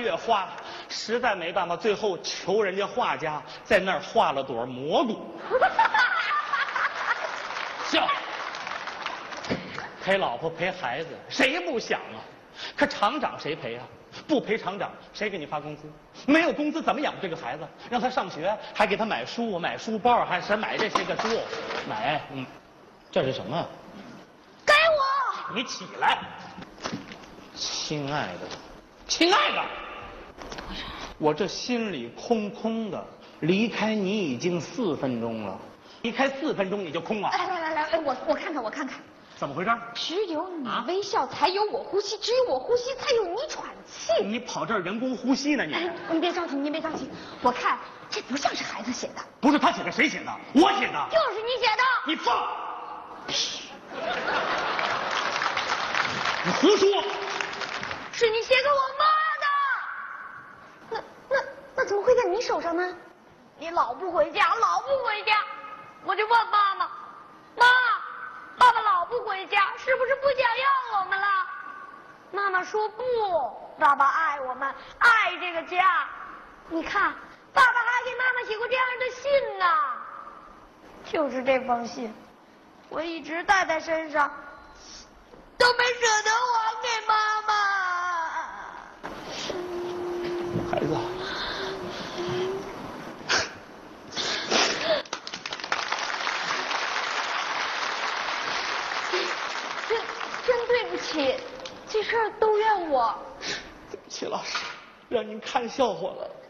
越画，实在没办法，最后求人家画家在那儿画了朵蘑菇。笑，陪老婆陪孩子，谁不想啊？可厂长谁赔啊？不赔厂长，谁给你发工资？没有工资怎么养这个孩子？让他上学，还给他买书、买书包，还是买这些个书，买这是什么？ 该我！ 你起来，亲爱的，亲爱的，我这心里空空的，离开你已经4分钟了，离开4分钟你就空了。 来，我看看。 怎么回事？ 只有你微笑，才有我呼吸；只有我呼吸，才有你喘气。 你跑这儿人工呼吸呢？ 你别着急，你别着急。我看这不像是孩子写的。 不是他写的，谁写的？我写的。 就是你写的。 你放屁！你胡说！ 是你写给我妈的。那怎么会在你手上呢？你老不回家，我就问妈妈，爸爸老不回家，是不是不想要我们了？妈妈说不，爸爸爱我们，爱这个家。你看，爸爸还给妈妈写过这样的信呢。就是这封信，我一直带在身上，都没舍得还给妈妈。 孩子， 真对不起，这事儿都怨我。 对不起，老师，让您看笑话了。